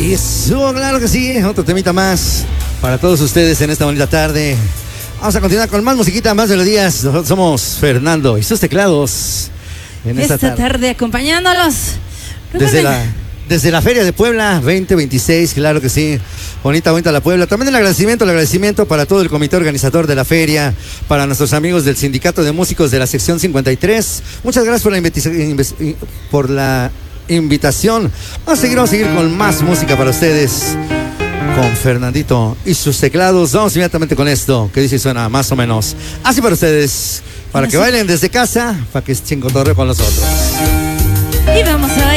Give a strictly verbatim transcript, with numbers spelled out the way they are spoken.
Eso, claro que sí. Otro temita más para todos ustedes en esta bonita tarde. Vamos a continuar con más musiquita, más melodías. Nosotros somos Fernando y sus teclados. En esta, esta tarde. tarde acompañándolos. Desde la, desde la Feria de Puebla veinte veintiséis, claro que sí. Bonita, bonita la Puebla. También el agradecimiento, el agradecimiento para todo el comité organizador de la feria, para nuestros amigos del Sindicato de Músicos de la sección cincuenta y tres. Muchas gracias por la invitación. Por la invitación. Vamos a seguir, vamos a seguir con más música para ustedes. Con Fernandito y sus teclados. Vamos inmediatamente con esto, que dice y suena más o menos así para ustedes. Para que bailen desde casa, para que estén cotorreo con nosotros. Y vamos a